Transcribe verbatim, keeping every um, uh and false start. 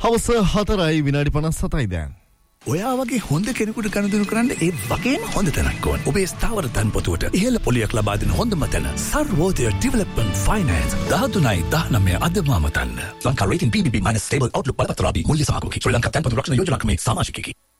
හවස හතරයි විනාඩි පනස් සතයි දැන්. ඔයා වගේ හොඳ කෙනෙකුට ගනුදෙනු කරන්න ඒ වගේම හොඳ තැනක් ඕන. ඔබේ ස්ථාවර ධනපොතුවට ඉහළ පොලියක් ලබා දෙන හොඳම තැන Sarvodaya development finance දහතුනයි දහනවය අදමාම තන්න. Lanka rating B B B- stable outlook බලපත්‍රාදී මුල්‍ය සමාගමකි. ශ්‍රී ලංකා ධනපොතු රක්ෂණ යෝජනා ක්‍රමේ සමාජිකයෙකි.